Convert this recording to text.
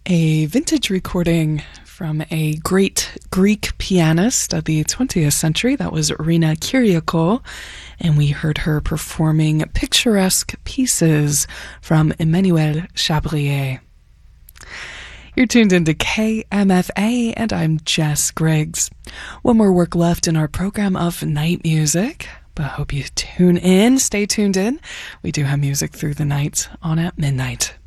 A vintage recording from a great Greek pianist of the 20th century. That was Rina Kyriakou, and we heard her performing picturesque pieces from Emmanuel Chabrier. You're tuned into KMFA, and I'm Jess Griggs. One more work left in our program of night music, but I hope you tune in. Stay tuned in. We do have music through the night on at midnight.